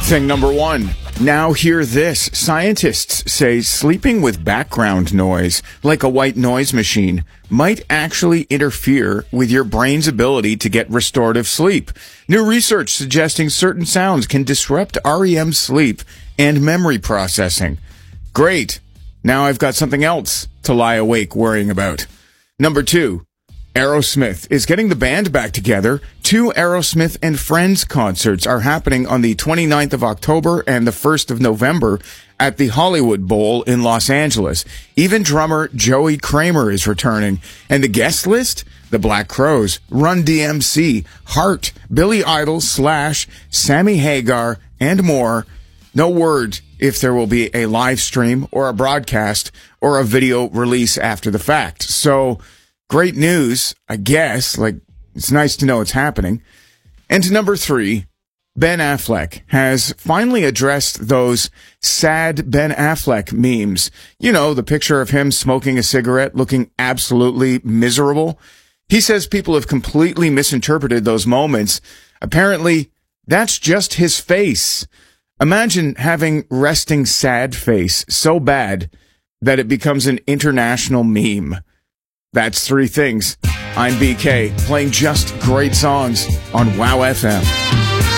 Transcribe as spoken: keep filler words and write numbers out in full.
Thing number one. Now hear this. Scientists say sleeping with background noise, like a white noise machine, might actually interfere with your brain's ability to get restorative sleep. New research suggesting certain sounds can disrupt R E M sleep and memory processing. Great. Now I've got something else to lie awake worrying about. Number two. Aerosmith is getting the band back together. Two Aerosmith and Friends concerts are happening on the twenty-ninth of October and the first of November at the Hollywood Bowl in Los Angeles. Even drummer Joey Kramer is returning. And the guest list? The Black Crowes, Run D M C, Heart, Billy Idol, Slash, Sammy Hagar, and more. No word if there will be a live stream or a broadcast or a video release after the fact. So, great news, I guess. Like, it's nice to know it's happening. And number three, Ben Affleck has finally addressed those sad Ben Affleck memes. You know, the picture of him smoking a cigarette looking absolutely miserable. He says people have completely misinterpreted those moments. Apparently, that's just his face. Imagine having resting sad face so bad that it becomes an international meme. That's three things. I'm B K, playing just great songs on WOW F M.